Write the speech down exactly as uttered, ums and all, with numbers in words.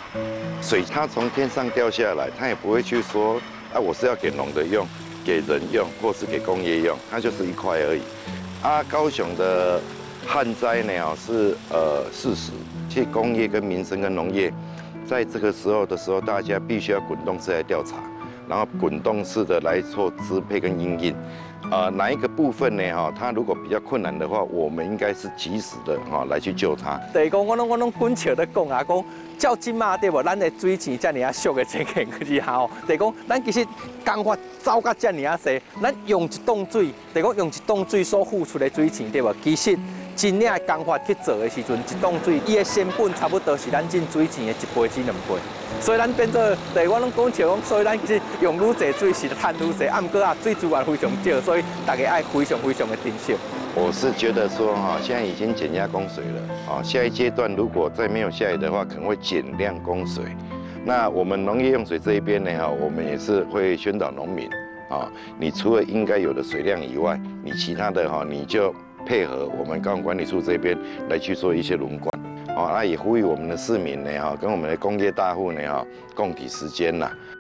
水它从天上掉下来，它也不会去说啊，我是要给农的用，给人用，或是给工业用，它就是一块而已。啊，高雄的旱灾呢，哦是呃事实，其实工业跟民生跟农业，在这个时候的时候，大家必须要滚动式来调查，然后滚动式的来做支配跟因应。呃，哪一个部分呢？哈，它如果比较困难的话，我们应该是及时的哈来去救它。 就是讲，我拢我拢滚笑在讲啊，讲照即马对无？咱的水钱遮尔啊俗的情形之下哦，就是讲，咱其实工法走到遮尔啊细，咱用一桶水，就是讲用一桶水所付出的水钱对无？其实真正的工法去做的时阵，一桶水伊的成本差不多是咱进水钱的一倍至两倍。所以咱变做，就是我拢讲笑讲，所以咱其实用愈侪水是赚愈侪，啊，毋过啊，水资源非常少，所以大家爱非常非常的珍惜。 我是觉得说哈，现在已经减压供水了啊，下一阶段如果再没有下雨的话，可能会减量供水。那我们农业用水这一边呢哈，我们也是会宣导农民啊，你除了应该有的水量以外，你其他的哈，你就配合我们高雄管理处这边来去做一些轮灌。哦，那也呼吁我们的市民呢，哈，跟我们的工业大户呢，哈，共体时间啦。